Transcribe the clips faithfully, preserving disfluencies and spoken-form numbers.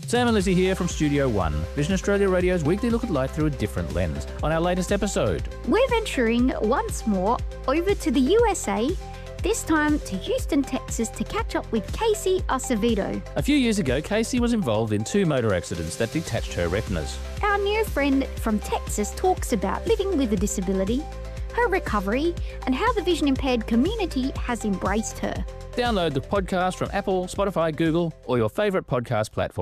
Sam and Lizzie here from Studio One, Vision Australia Radio's weekly look at life through a different lens. On our latest episode, we're venturing once more over to the U S A, this time to Houston, Texas, to catch up with Casey Acevedo. A few years ago, Casey was involved in two motor accidents that detached her retinas. Our new friend from Texas talks about living with a disability, her recovery, and how the vision-impaired community has embraced her. Download the podcast from Apple, Spotify, Google, or your favourite podcast platform.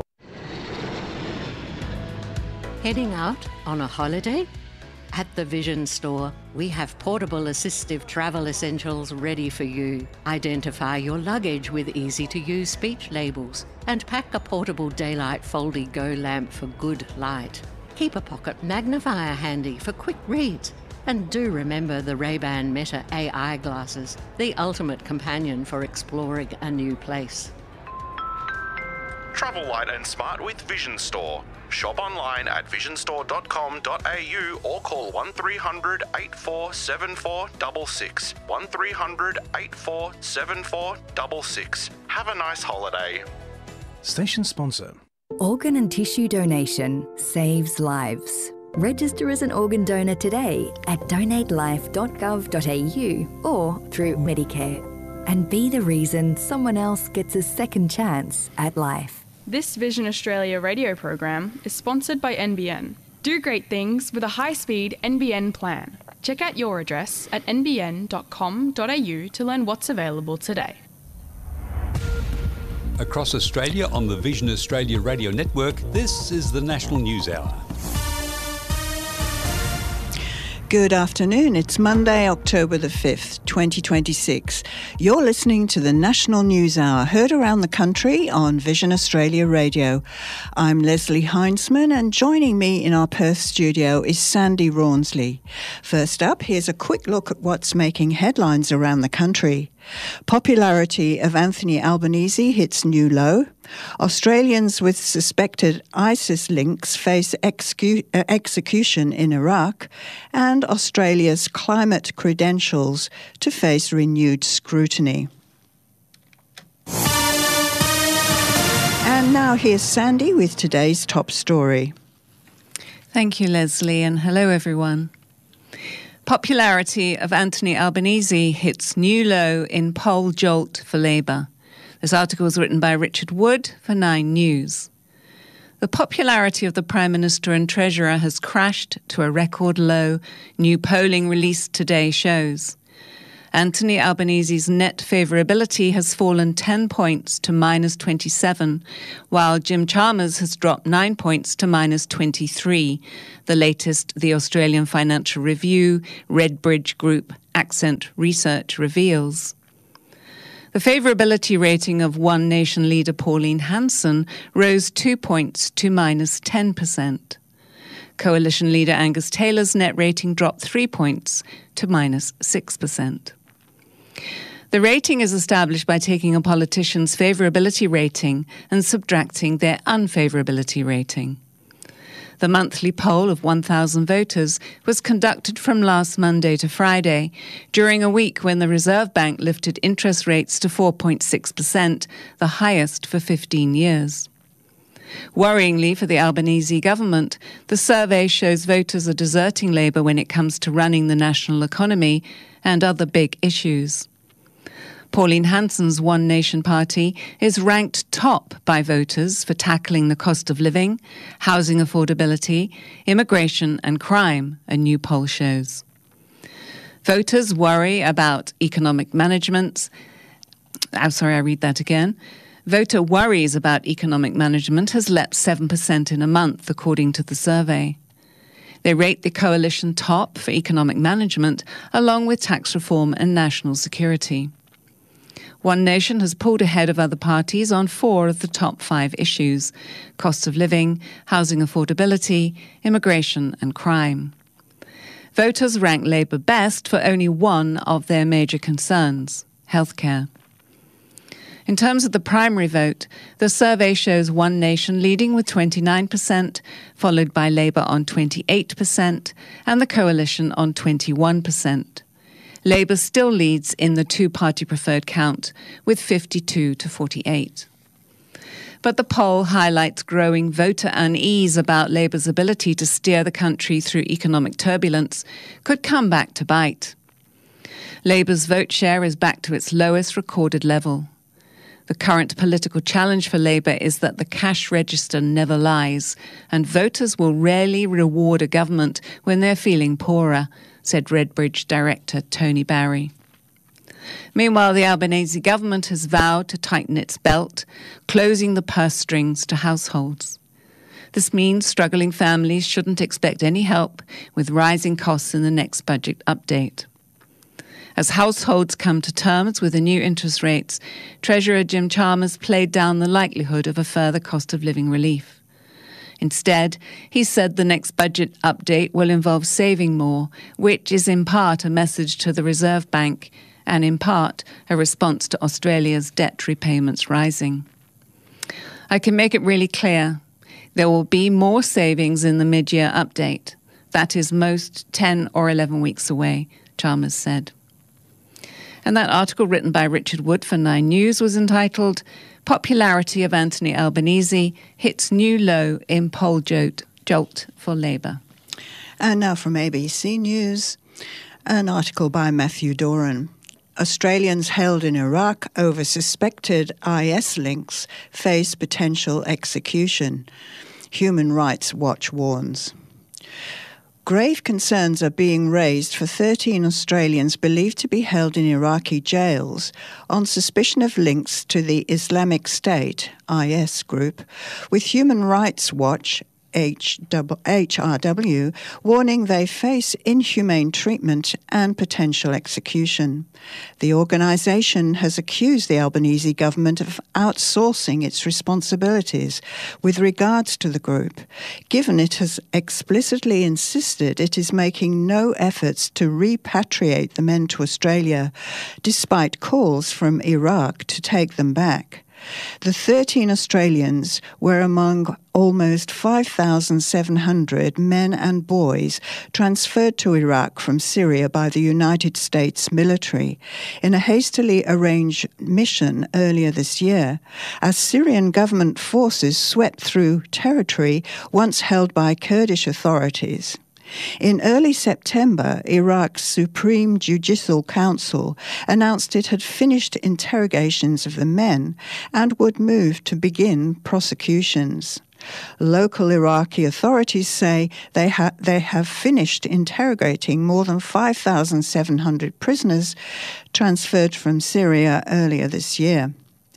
Heading out on a holiday? At the Vision Store, we have portable assistive travel essentials ready for you. Identify your luggage with easy-to-use speech labels and pack a portable daylight Foldy-Go lamp for good light. Keep a pocket magnifier handy for quick reads. And do remember the Ray-Ban Meta A I glasses, the ultimate companion for exploring a new place. Travel light and smart with Vision Store. Shop online at vision store dot com dot a u or call one three hundred, eight four seven four six six. one three hundred, eight four seven four six six. Have a nice holiday. Station sponsor. Organ and tissue donation saves lives. Register as an organ donor today at donate life dot gov dot a u or through Medicare. And be the reason someone else gets a second chance at life. This Vision Australia radio program is sponsored by N B N. Do great things with a high-speed N B N plan. Check out your address at n b n dot com dot a u to learn what's available today. Across Australia on the Vision Australia Radio Network, this is the National News Hour. Good afternoon. It's Monday, October the fifth, twenty twenty-six. You're listening to the National News Hour, heard around the country on Vision Australia Radio. I'm Leslie Heinzman, and joining me in our Perth studio is Sandy Rawnsley. First up, here's a quick look at what's making headlines around the country. Popularity of Anthony Albanese hits new low. Australians with suspected ISIS links face execu- uh, execution in Iraq. And Australia's climate credentials to face renewed scrutiny. And now here's Sandy with today's top story. Thank you, Leslie, and hello, everyone. Popularity of Anthony Albanese hits new low in poll jolt for Labour. This article was written by Richard Wood for Nine News. The popularity of the Prime Minister and Treasurer has crashed to a record low, new polling released today shows. Anthony Albanese's net favourability has fallen ten points to minus twenty-seven, while Jim Chalmers has dropped nine points to minus twenty-three, the latest the Australian Financial Review, Redbridge Group, Accent Research reveals. The favourability rating of One Nation leader Pauline Hanson rose two points to minus ten percent. Coalition leader Angus Taylor's net rating dropped three points to minus six percent. The rating is established by taking a politician's favourability rating and subtracting their unfavourability rating. The monthly poll of one thousand voters was conducted from last Monday to Friday, during a week when the Reserve Bank lifted interest rates to four point six percent, the highest for fifteen years. Worryingly for the Albanese government, the survey shows voters are deserting Labour when it comes to running the national economy and other big issues. Pauline Hanson's One Nation Party is ranked top by voters for tackling the cost of living, housing affordability, immigration and crime, a new poll shows. Voters worry about economic management. I'm sorry, I read that again. Voter worries about economic management has leapt seven percent in a month, according to the survey. They rate the coalition top for economic management, along with tax reform and national security. One Nation has pulled ahead of other parties on four of the top five issues: cost of living, housing affordability, immigration and crime. Voters rank Labour best for only one of their major concerns: healthcare. In terms of the primary vote, the survey shows One Nation leading with twenty-nine percent, followed by Labour on twenty-eight percent and the Coalition on twenty-one percent. Labour still leads in the two-party preferred count with fifty-two to forty-eight. But the poll highlights growing voter unease about Labour's ability to steer the country through economic turbulence could come back to bite. Labour's vote share is back to its lowest recorded level. The current political challenge for Labour is that the cash register never lies, and voters will rarely reward a government when they're feeling poorer, said Redbridge director Tony Barry. Meanwhile, the Albanese government has vowed to tighten its belt, closing the purse strings to households. This means struggling families shouldn't expect any help with rising costs in the next budget update. As households come to terms with the new interest rates, Treasurer Jim Chalmers played down the likelihood of a further cost of living relief. Instead, he said the next budget update will involve saving more, which is in part a message to the Reserve Bank and in part a response to Australia's debt repayments rising. I can make it really clear. There will be more savings in the mid-year update. That is most ten or eleven weeks away, Chalmers said. And that article written by Richard Wood for Nine News was entitled Popularity of Anthony Albanese Hits New Low in Poll Jolt, Jolt for Labour. And now from A B C News, an article by Matthew Doran. Australians held in Iraq over suspected I S links face potential execution. Human Rights Watch warns. Grave concerns are being raised for thirteen Australians believed to be held in Iraqi jails on suspicion of links to the Islamic State, I S group, with Human Rights Watch, H R W, warning they face inhumane treatment and potential execution. The organisation has accused the Albanese government of outsourcing its responsibilities with regards to the group, given it has explicitly insisted it is making no efforts to repatriate the men to Australia, despite calls from Iraq to take them back. The thirteen Australians were among almost five thousand seven hundred men and boys transferred to Iraq from Syria by the United States military in a hastily arranged mission earlier this year, as Syrian government forces swept through territory once held by Kurdish authorities. In early September, Iraq's Supreme Judicial Council announced it had finished interrogations of the men and would move to begin prosecutions. Local Iraqi authorities say they, ha- they have finished interrogating more than five thousand seven hundred prisoners transferred from Syria earlier this year.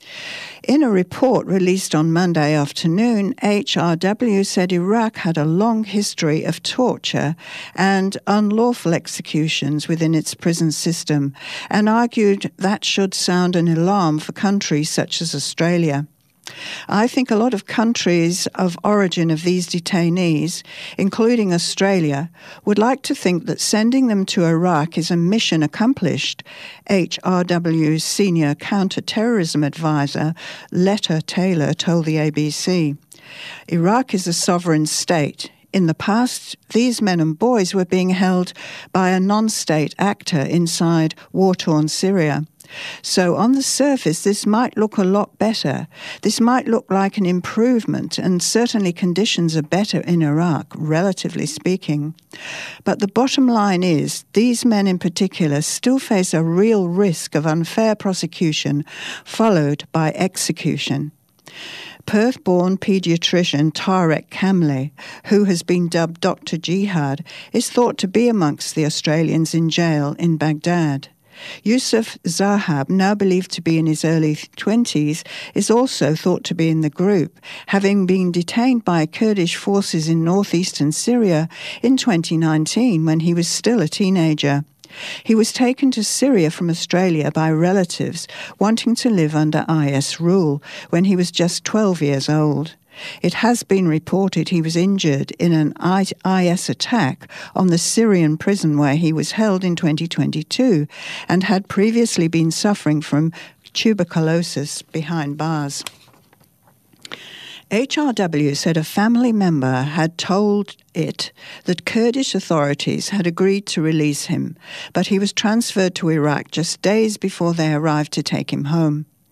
In a report released on Monday afternoon, H R W said Iraq had a long history of torture and unlawful executions within its prison system and argued that should sound an alarm for countries such as Australia. I think a lot of countries of origin of these detainees, including Australia, would like to think that sending them to Iraq is a mission accomplished, H R W's senior counter-terrorism advisor, Letta Taylor, told the A B C. Iraq is a sovereign state. In the past, these men and boys were being held by a non-state actor inside war-torn Syria. So on the surface, this might look a lot better. This might look like an improvement, and certainly conditions are better in Iraq, relatively speaking. But the bottom line is, these men in particular still face a real risk of unfair prosecution, followed by execution. Perth-born paediatrician Tarek Kamle, who has been dubbed Doctor Jihad, is thought to be amongst the Australians in jail in Baghdad. Yusuf Zahab, now believed to be in his early twenties, is also thought to be in the group, having been detained by Kurdish forces in northeastern Syria in twenty nineteen when he was still a teenager. He was taken to Syria from Australia by relatives wanting to live under I S rule when he was just twelve years old. It has been reported he was injured in an I S attack on the Syrian prison where he was held in twenty twenty-two and had previously been suffering from tuberculosis behind bars. H R W said a family member had told it that Kurdish authorities had agreed to release him, but he was transferred to Iraq just days before they arrived to take him home.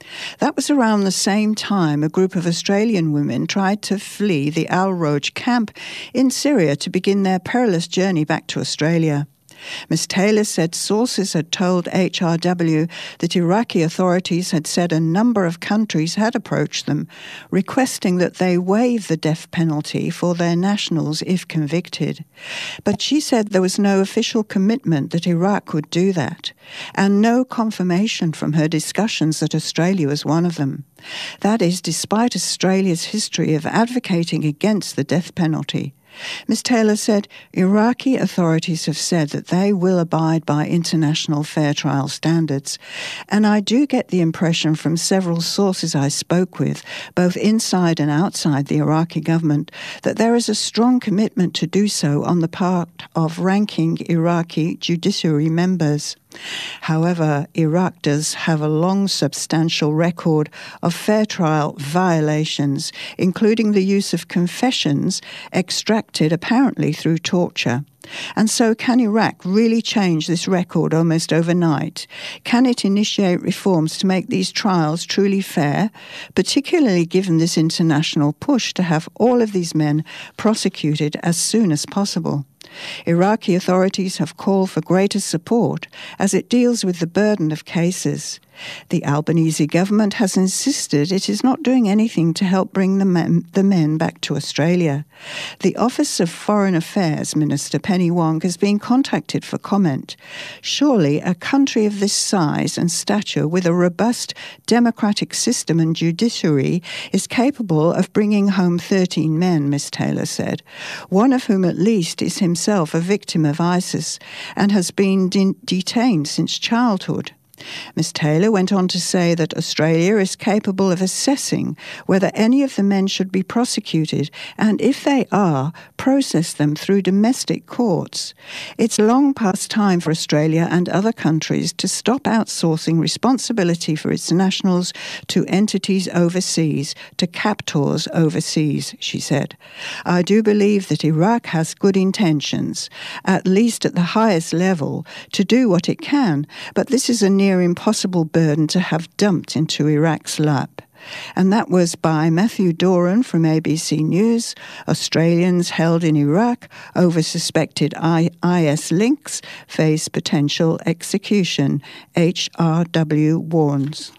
That was around the same time a group of Australian women tried to flee the Al-Roj camp in Syria to begin their perilous journey back to Australia. Miz Taylor said sources had told H R W that Iraqi authorities had said a number of countries had approached them, requesting that they waive the death penalty for their nationals if convicted. But she said there was no official commitment that Iraq would do that, and no confirmation from her discussions that Australia was one of them. That is, despite Australia's history of advocating against the death penalty. Miz Taylor said Iraqi authorities have said that they will abide by international fair trial standards, and I do get the impression from several sources I spoke with, both inside and outside the Iraqi government, that there is a strong commitment to do so on the part of ranking Iraqi judiciary members. However, Iraq does have a long, substantial record of fair trial violations, including the use of confessions extracted apparently through torture. And so can Iraq really change this record almost overnight? Can it initiate reforms to make these trials truly fair, particularly given this international push to have all of these men prosecuted as soon as possible? Iraqi authorities have called for greater support as it deals with the burden of cases. The Albanese government has insisted it is not doing anything to help bring the men, the men back to Australia. The Office of Foreign Affairs Minister Penny Wong has been contacted for comment. Surely a country of this size and stature with a robust democratic system and judiciary is capable of bringing home thirteen men, Miz Taylor said, one of whom at least is himself a victim of ISIS and has been de- detained since childhood. Miz Taylor went on to say that Australia is capable of assessing whether any of the men should be prosecuted and, if they are, process them through domestic courts. It's long past time for Australia and other countries to stop outsourcing responsibility for its nationals to entities overseas, to captors overseas, she said. I do believe that Iraq has good intentions, at least at the highest level, to do what it can, but this is a near impossible burden to have dumped into Iraq's lap. And that was by Matthew Doran from A B C News. Australians held in Iraq over suspected I S links face potential execution, H R W warns.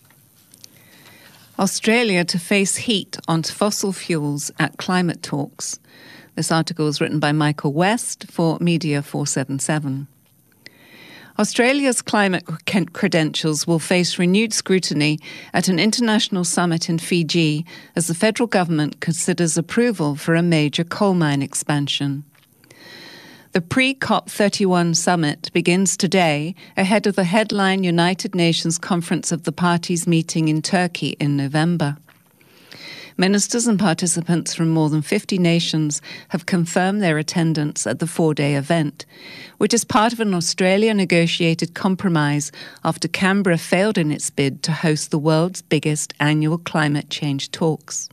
Australia to face heat on fossil fuels at climate talks. This article was written by Michael West for Media four seventy-seven. Australia's climate credentials will face renewed scrutiny at an international summit in Fiji as the federal government considers approval for a major coal mine expansion. The pre-COP thirty-one summit begins today ahead of the headline United Nations Conference of the Parties meeting in Turkey in November. Ministers and participants from more than fifty nations have confirmed their attendance at the four-day event, which is part of an Australia-negotiated compromise after Canberra failed in its bid to host the world's biggest annual climate change talks.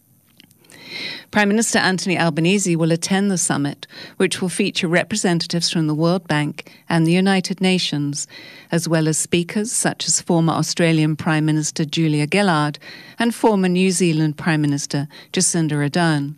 Prime Minister Anthony Albanese will attend the summit, which will feature representatives from the World Bank and the United Nations, as well as speakers such as former Australian Prime Minister Julia Gillard and former New Zealand Prime Minister Jacinda Ardern.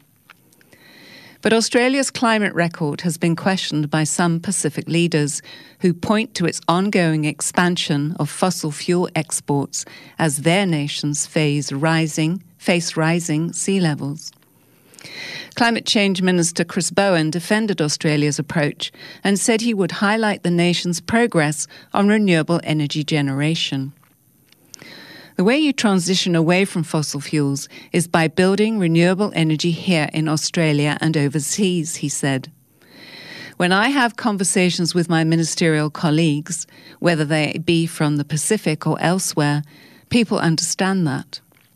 But Australia's climate record has been questioned by some Pacific leaders who point to its ongoing expansion of fossil fuel exports as their nations face rising, face rising sea levels. Climate Change Minister Chris Bowen defended Australia's approach and said he would highlight the nation's progress on renewable energy generation. The way you transition away from fossil fuels is by building renewable energy here in Australia and overseas, he said. When I have conversations with my ministerial colleagues, whether they be from the Pacific or elsewhere, people understand that.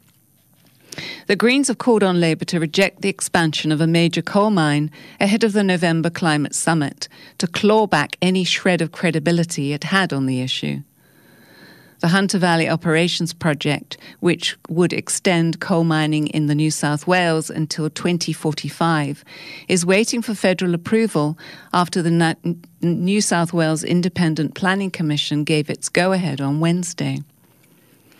The Greens have called on Labor to reject the expansion of a major coal mine ahead of the November climate summit to claw back any shred of credibility it had on the issue. The Hunter Valley Operations Project, which would extend coal mining in the New South Wales until twenty forty-five, is waiting for federal approval after the Na- New South Wales Independent Planning Commission gave its go-ahead on Wednesday.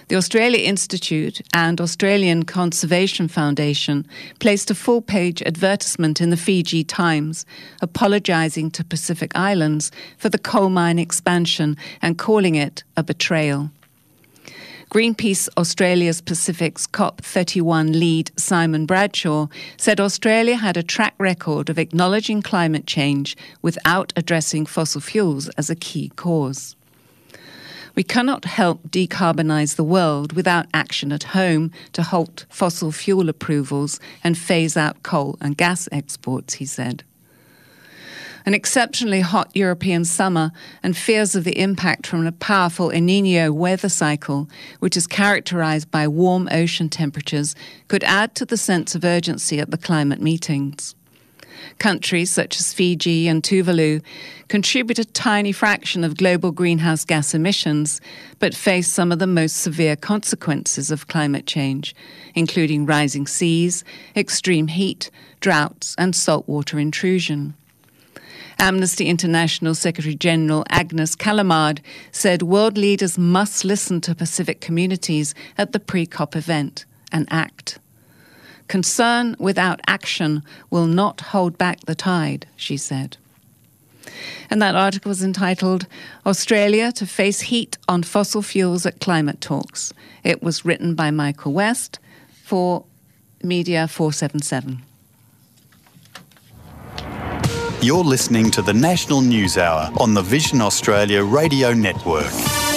The Australia Institute and Australian Conservation Foundation placed a full-page advertisement in the Fiji Times apologising to Pacific Islands for the coal mine expansion and calling it a betrayal. Greenpeace Australia's Pacific's COP thirty-one lead Simon Bradshaw said Australia had a track record of acknowledging climate change without addressing fossil fuels as a key cause. We cannot help decarbonise the world without action at home to halt fossil fuel approvals and phase out coal and gas exports, he said. An exceptionally hot European summer and fears of the impact from a powerful El Niño weather cycle, which is characterised by warm ocean temperatures, could add to the sense of urgency at the climate meetings. Countries such as Fiji and Tuvalu contribute a tiny fraction of global greenhouse gas emissions, but face some of the most severe consequences of climate change, including rising seas, extreme heat, droughts, and saltwater intrusion. Amnesty International Secretary-General Agnes Callamard said world leaders must listen to Pacific communities at the pre-COP event and act. Concern without action will not hold back the tide, she said. And that article was entitled, Australia to Face Heat on Fossil Fuels at Climate Talks. It was written by Michael West for Media four seventy-seven. You're listening to the National News Hour on the Vision Australia Radio Network.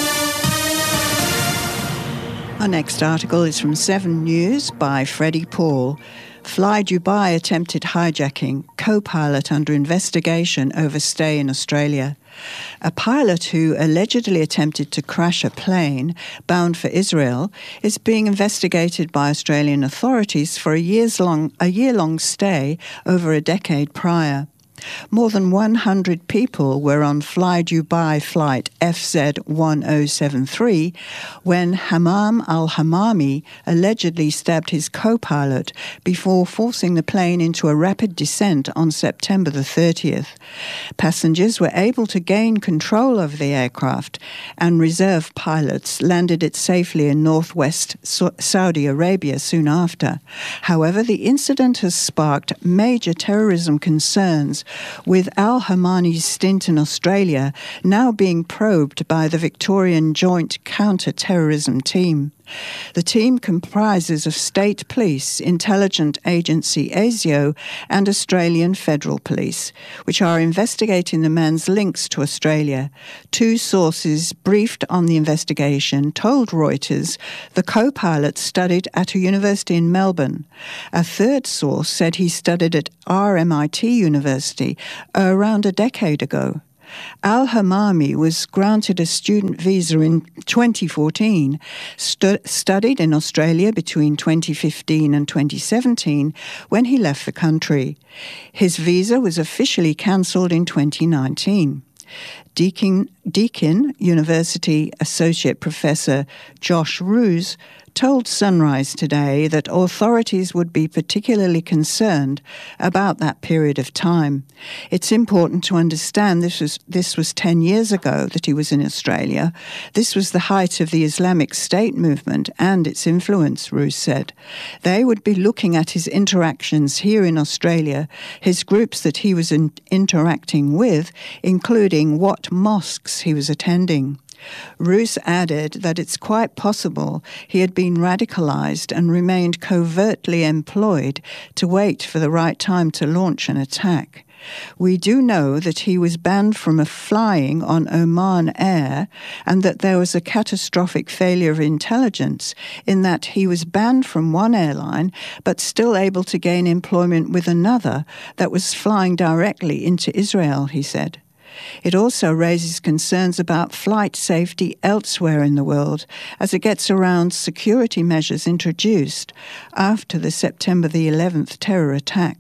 Our next article is from Seven News by Freddie Paul. Fly Dubai attempted hijacking, co-pilot under investigation over stay in Australia. A pilot who allegedly attempted to crash a plane bound for Israel is being investigated by Australian authorities for a years long, a year-long stay over a decade prior. More than one hundred people were on Fly Dubai flight F Z one oh seven three when Hammam al-Hammami allegedly stabbed his co-pilot before forcing the plane into a rapid descent on September the thirtieth. Passengers were able to gain control of the aircraft, and reserve pilots landed it safely in northwest Saudi Arabia soon after. However, the incident has sparked major terrorism concerns, with al-Hammami's stint in Australia now being probed by the Victorian Joint Counter-Terrorism Team. The team comprises of State Police, Intelligence Agency ASIO and Australian Federal Police, which are investigating the man's links to Australia. Two sources briefed on the investigation told Reuters the co-pilot studied at a university in Melbourne. A third source said he studied at R M I T University around a decade ago. Al-Hammami was granted a student visa in twenty fourteen, stu- studied in Australia between twenty fifteen and twenty seventeen when he left the country. His visa was officially cancelled in twenty nineteen. Deakin, Deakin University Associate Professor Josh Roos told Sunrise today that authorities would be particularly concerned about that period of time. It's important to understand this was this was ten years ago that he was in Australia. This was the height of the Islamic State movement and its influence, Roos said. They would be looking at his interactions here in Australia, his groups that he was in, interacting with, including what mosques he was attending. Roos added that it's quite possible he had been radicalised and remained covertly employed to wait for the right time to launch an attack. We do know that he was banned from flying on Oman Air and that there was a catastrophic failure of intelligence in that he was banned from one airline but still able to gain employment with another that was flying directly into Israel, he said. It also raises concerns about flight safety elsewhere in the world as it gets around security measures introduced after the September the eleventh terror attacks.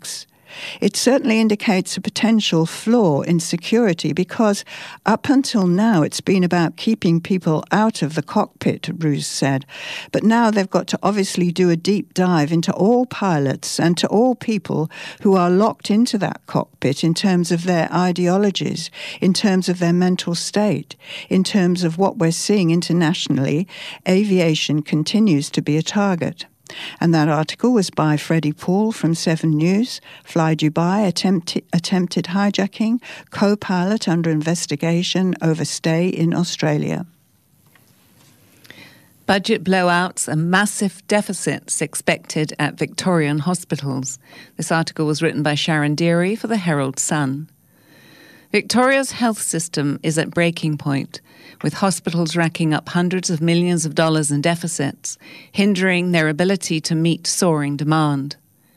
It certainly indicates a potential flaw in security because up until now it's been about keeping people out of the cockpit, Roos said. But now they've got to obviously do a deep dive into all pilots and to all people who are locked into that cockpit in terms of their ideologies, in terms of their mental state, in terms of what we're seeing internationally. Aviation continues to be a target. And that article was by Freddie Poole from Seven News. Fly Dubai, attempted, attempted hijacking, co-pilot under investigation over stay in Australia. Budget blowouts and massive deficits expected at Victorian hospitals. This article was written by Sharon Deary for the Herald Sun. Victoria's health system is at breaking point, with hospitals racking up hundreds of millions of dollars in deficits, hindering their ability to meet soaring demand.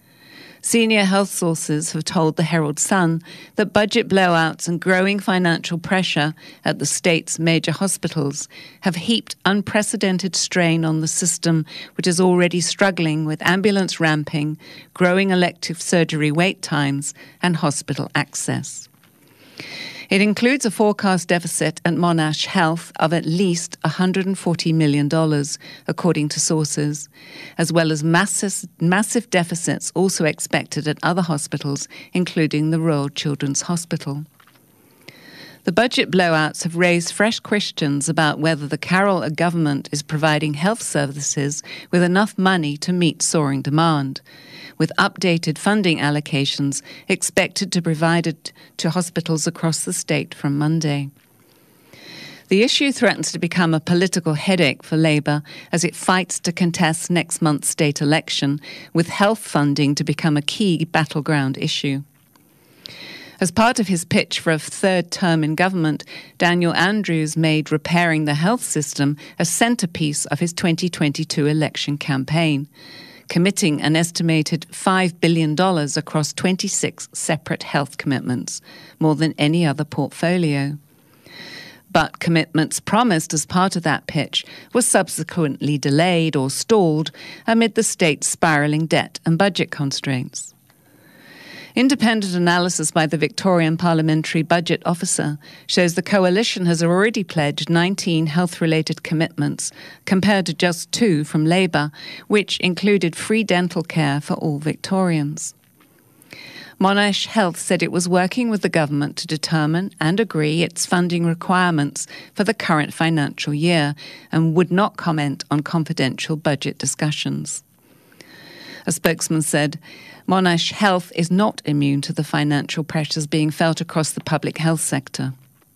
Senior health sources have told the Herald Sun that budget blowouts and growing financial pressure at the state's major hospitals have heaped unprecedented strain on the system, which is already struggling with ambulance ramping, growing elective surgery wait times, and hospital access. It includes a forecast deficit at Monash Health of at least one hundred forty million dollars, according to sources, as well as massive, massive deficits also expected at other hospitals, including the Royal Children's Hospital. The budget blowouts have raised fresh questions about whether the Carroll government is providing health services with enough money to meet soaring demand, with updated funding allocations expected to be provided to hospitals across the state from Monday. The issue threatens to become a political headache for Labour as it fights to contest next month's state election, with health funding to become a key battleground issue. As part of his pitch for a third term in government, Daniel Andrews made repairing the health system a centrepiece of his twenty twenty-two election campaign, committing an estimated five billion dollars across twenty-six separate health commitments, more than any other portfolio. But commitments promised as part of that pitch were subsequently delayed or stalled amid the state's spiralling debt and budget constraints. Independent analysis by the Victorian Parliamentary Budget Officer shows the coalition has already pledged nineteen health-related commitments, compared to just two from Labour, which included free dental care for all Victorians. Monash Health said it was working with the government to determine and agree its funding requirements for the current financial year and would not comment on confidential budget discussions. A spokesman said, Monash Health is not immune to the financial pressures being felt across the public health sector.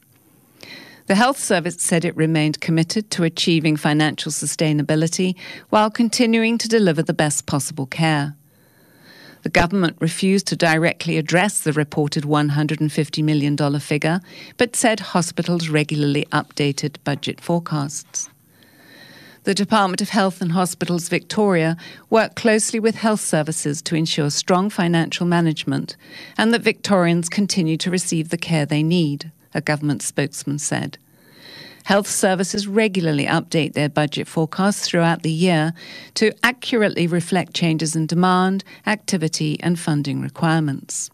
The health service said it remained committed to achieving financial sustainability while continuing to deliver the best possible care. The government refused to directly address the reported one hundred fifty million dollars figure, but said hospitals regularly updated budget forecasts. The Department of Health and Hospitals Victoria work closely with health services to ensure strong financial management and that Victorians continue to receive the care they need, a government spokesman said. Health services regularly update their budget forecasts throughout the year to accurately reflect changes in demand, activity and funding requirements.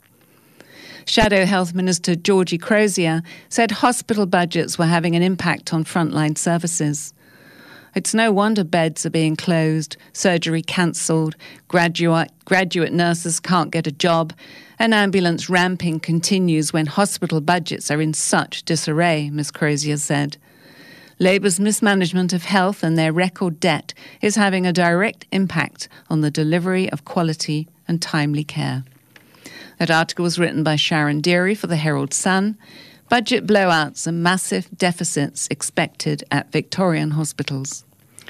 Shadow Health Minister Georgie Crozier said hospital budgets were having an impact on frontline services. It's no wonder beds are being closed, surgery cancelled, graduate, graduate nurses can't get a job, and ambulance ramping continues when hospital budgets are in such disarray, Miz Crozier said. Labour's mismanagement of health and their record debt is having a direct impact on the delivery of quality and timely care. That article was written by Sharon Deary for the Herald Sun. Budget blowouts and massive deficits expected at Victorian hospitals.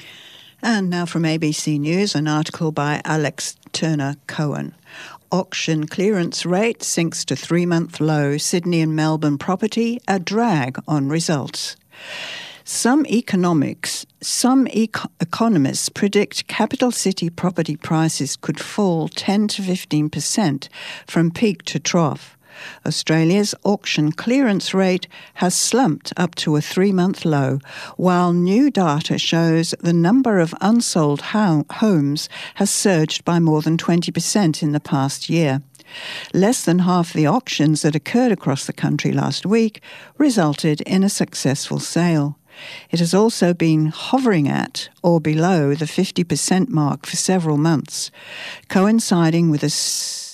And now from A B C News, an article by Alex Turner-Cohen. Auction clearance rate sinks to three-month low. Sydney and Melbourne property, a drag on results. Some economics, some eco- economists predict capital city property prices could fall ten to fifteen percent from peak to trough. Australia's auction clearance rate has slumped up to a three-month low, while new data shows the number of unsold ho- homes has surged by more than twenty percent in the past year. Less than half the auctions that occurred across the country last week resulted in a successful sale. It has also been hovering at or below the fifty percent mark for several months, coinciding with a